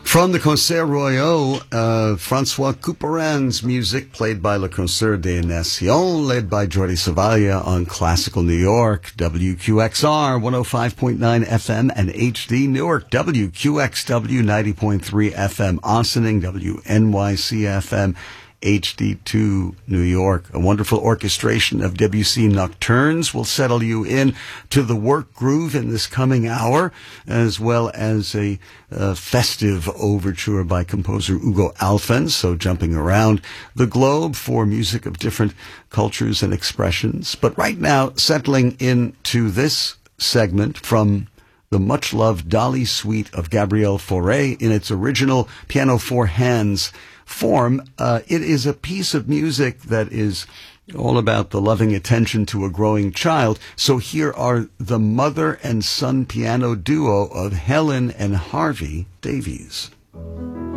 From the Concert Royal, Francois Couperin's music played by Le Concert des Nations, led by Jordi Savaglia on Classical New York, WQXR 105.9 FM and HD Newark, WQXW 90.3 FM Ossining, WNYC FM HD2 New York. A wonderful orchestration of Debussy Nocturnes will settle you in to the work groove in this coming hour, as well as a festive overture by composer Hugo Alfens, so jumping around the globe for music of different cultures and expressions. But right now, settling into this segment from the much-loved Dali Suite of Gabriel Fauré in its original piano for hands form. It is a piece of music that is all about the loving attention to a growing child. So here are the mother and son piano duo of Helen and Harvey Davies.